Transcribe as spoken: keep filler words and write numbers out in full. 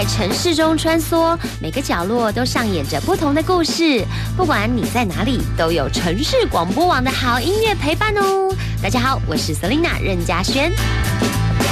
在城市中穿梭，每个角落都上演着不同的故事。不管你在哪里，都有城市广播网的好音乐陪伴哦。大家好，我是 Selina 任嘉萱。